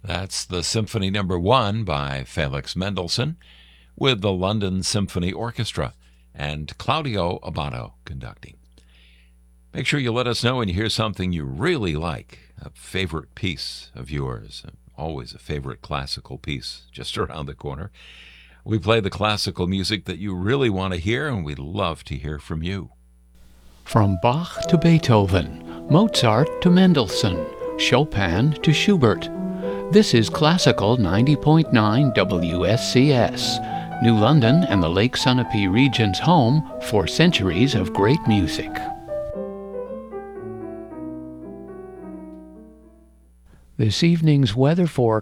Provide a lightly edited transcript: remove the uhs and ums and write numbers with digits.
That's the Symphony Number 1 by Felix Mendelssohn with the London Symphony Orchestra and Claudio Abbado conducting. Make sure you let us know when you hear something you really like, a favorite piece of yours. Always a favorite classical piece just around the corner. We play the classical music that you really want to hear, and we'd love to hear from you. From Bach to Beethoven, Mozart to Mendelssohn, Chopin to Schubert. This is Classical 90.9 WSCS, New London and the Lake Sunapee region's home for centuries of great music. This evening's weather forecast.